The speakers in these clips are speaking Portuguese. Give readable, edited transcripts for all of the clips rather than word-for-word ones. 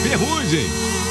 Ferrugem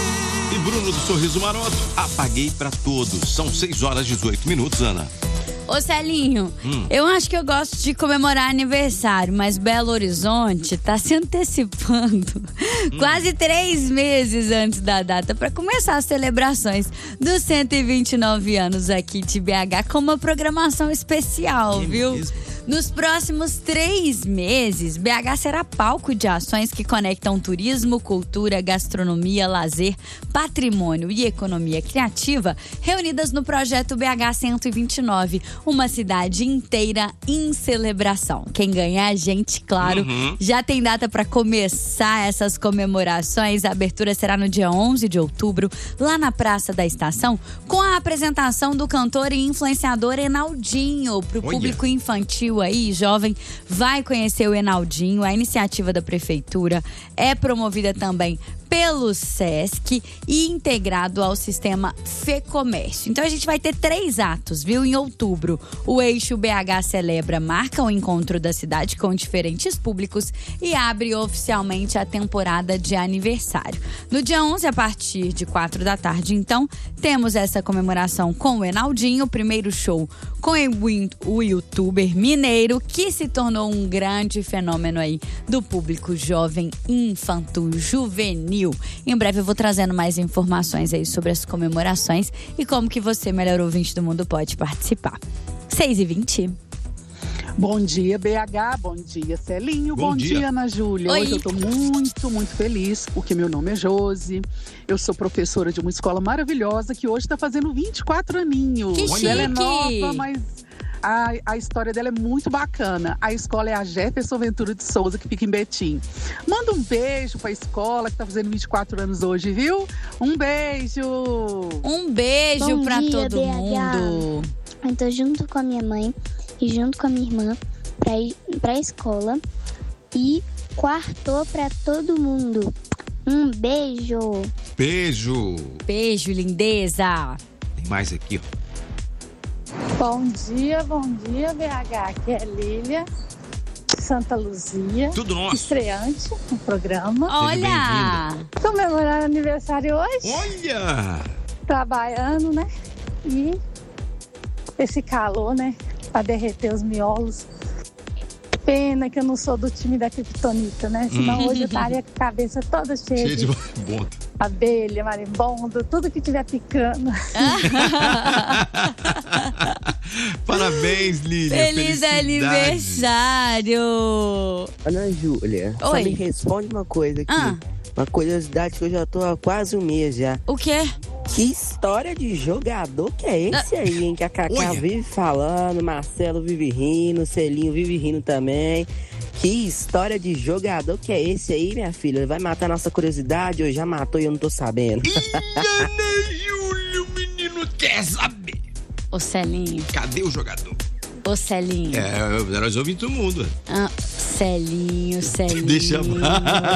e Bruno do Sorriso Maroto, Apaguei Pra Todos. São 6h18, Ana. Ô Celinho, eu acho que eu gosto de comemorar aniversário, mas Belo Horizonte tá se antecipando quase 3 meses antes da data para começar as celebrações dos 129 anos aqui de BH com uma programação especial, viu? Mesmo? Nos próximos 3 meses, BH será palco de ações que conectam turismo, cultura, gastronomia, lazer, patrimônio e economia criativa, reunidas no projeto BH 129, uma cidade inteira em celebração. Quem ganha é a gente, claro. Já tem data para começar essas comemorações. A abertura será no dia 11 de outubro, lá na Praça da Estação, com a apresentação do cantor e influenciador Enaldinho, para o público infantil aí, jovem, vai conhecer o Enaldinho. A iniciativa da prefeitura é promovida também pelo SESC e integrado ao sistema FEComércio. Então a gente vai ter 3 atos, viu? Em outubro, o Eixo BH Celebra marca o encontro da cidade com diferentes públicos e abre oficialmente a temporada de aniversário. No dia 11, a partir de 4 da tarde, então, temos essa comemoração com o Enaldinho, o primeiro show com o youtuber mineiro, que se tornou um grande fenômeno aí do público jovem, infantil, juvenil. Em breve eu vou trazendo mais informações aí sobre as comemorações e como que você, melhor ouvinte do mundo, pode participar. 6h20. Bom dia, BH. Bom dia, Celinho. Bom dia, Ana Júlia. Oi. Hoje eu tô muito feliz, porque meu nome é Josi. Eu sou professora de uma escola maravilhosa que hoje tá fazendo 24 aninhos. Que chique! Ela é nova, mas a história dela é muito bacana. A escola é a Jefferson Ventura de Souza, que fica em Betim. Manda um beijo pra escola, que tá fazendo 24 anos hoje, viu? Um beijo! Um beijo Bom pra dia, todo BH. mundo. Eu tô junto com a minha mãe e junto com a minha irmã pra ir pra escola. E quartou pra todo mundo. Um beijo! Beijo. Beijo, lindeza. Tem mais aqui, ó. Bom dia, BH. Aqui é Lília, Santa Luzia, Tudo nosso. estreante no programa. Olha! Comemorar aniversário hoje, Olha! trabalhando, né? E esse calor, né? Pra derreter os miolos. Pena que eu não sou do time da Kryptonita, né? Senão hoje eu estaria com a cabeça toda cheia Cheio de de marimbondo. abelha, marimbondo, tudo que tiver picando. Parabéns, Lília. Feliz aniversário! Ana Júlia, só Oi. me responde uma coisa aqui. Ah. Uma curiosidade que eu já tô há quase um mês já. O quê? Que história de jogador que é esse aí, hein? Que a Cacá Olha. vive falando, Marcelo vive rindo, Celinho vive rindo também. Que história de jogador que é esse aí, minha filha? Vai matar nossa curiosidade ou já matou e eu não tô sabendo? Ana Júlia, o menino quer saber. Ô Celinho, Cadê o jogador? ô Celinho. Nós ouvimos todo mundo. Celinho. Deixa